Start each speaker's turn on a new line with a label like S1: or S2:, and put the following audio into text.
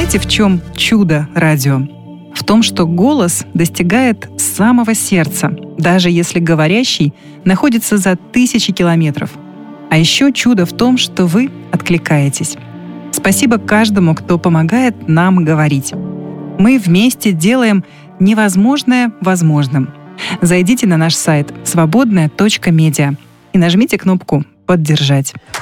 S1: Знаете, в чем чудо радио? В том, что голос достигает самого сердца, даже если говорящий находится за тысячи километров. А еще чудо в том, что вы откликаетесь. Спасибо каждому, кто помогает нам говорить. Мы вместе делаем невозможное возможным. Зайдите на наш сайт свободная.медиа и нажмите кнопку «Поддержать».